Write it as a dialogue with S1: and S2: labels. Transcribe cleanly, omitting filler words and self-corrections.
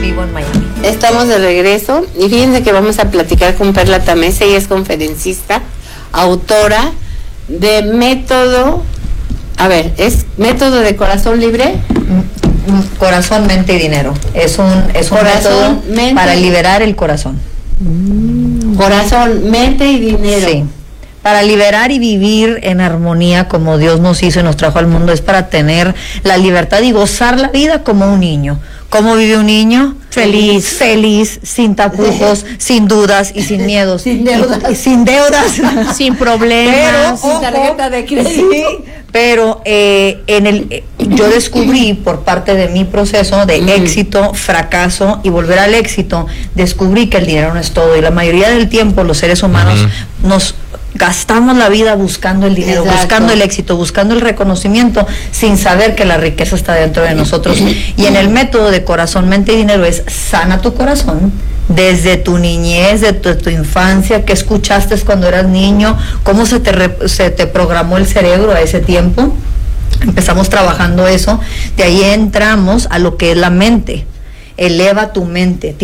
S1: vivo en Miami.
S2: Estamos de regreso y fíjense que vamos a platicar con Perla Tamés. Ella es conferencista, autora de método, ¿es método de corazón libre?
S1: Corazón, mente y dinero. Es un método para liberar el corazón.
S2: Corazón, mente y dinero.
S1: Sí. Para liberar y vivir en armonía como Dios nos hizo y nos trajo al mundo, es para tener la libertad y gozar la vida como un niño. ¿Cómo vive un niño? Feliz, sin tapujos, sin dudas y sin miedos. Sin deudas. Sin deudas.
S3: Sin problemas.
S2: Sin tarjeta de crédito.
S1: Sí, pero yo descubrí por parte de mi proceso de éxito, fracaso y volver al éxito, descubrí que el dinero no es todo. Y la mayoría del tiempo los seres humanos nos gastamos la vida buscando el dinero, buscando el éxito, buscando el reconocimiento, sin saber que la riqueza está dentro de nosotros. Y en el método de corazón, mente y dinero es sana tu corazón, desde tu niñez, de tu infancia, qué escuchaste cuando eras niño, cómo se te programó el cerebro a ese tiempo. Empezamos trabajando eso, de ahí entramos a lo que es la mente. Eleva tu mente.